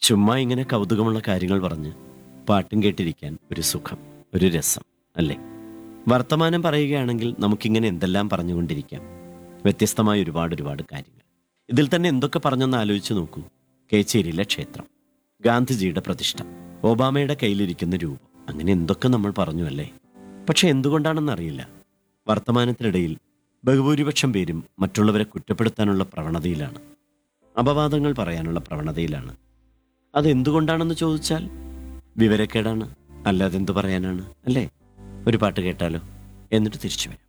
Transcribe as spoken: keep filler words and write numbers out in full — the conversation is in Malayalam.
ചുമ്മാ ഇങ്ങനെ കൗതുകമുള്ള കാര്യങ്ങൾ പറഞ്ഞ് പാട്ടും കേട്ടിരിക്കാൻ ഒരു സുഖം, ഒരു രസം അല്ലേ? വർത്തമാനം പറയുകയാണെങ്കിൽ നമുക്കിങ്ങനെ എന്തെല്ലാം പറഞ്ഞുകൊണ്ടിരിക്കാം, വ്യത്യസ്തമായ ഒരുപാട് ഒരുപാട് കാര്യങ്ങൾ. ഇതിൽ തന്നെ എന്തൊക്കെ പറഞ്ഞെന്ന് ആലോചിച്ച് നോക്കൂ. കേച്ചേരിയിലെ ക്ഷേത്രം, ഗാന്ധിജിയുടെ പ്രതിഷ്ഠ, ഒബാമയുടെ കയ്യിലിരിക്കുന്ന രൂപം, അങ്ങനെ എന്തൊക്കെ നമ്മൾ പറഞ്ഞു അല്ലേ? പക്ഷെ എന്തുകൊണ്ടാണെന്നറിയില്ല, വർത്തമാനത്തിനിടയിൽ ബഹുഭൂരിപക്ഷം പേരും മറ്റുള്ളവരെ കുറ്റപ്പെടുത്താനുള്ള പ്രവണതയിലാണ്, അപവാദങ്ങൾ പറയാനുള്ള പ്രവണതയിലാണ്. അതെന്തുകൊണ്ടാണെന്ന് ചോദിച്ചാൽ വിവരക്കേടാണ്, അല്ലാതെ എന്തു പറയാനാണ്, അല്ലേ? ഒരു പാട്ട് കേട്ടാലോ, എന്നിട്ട് തിരിച്ചു വരാം.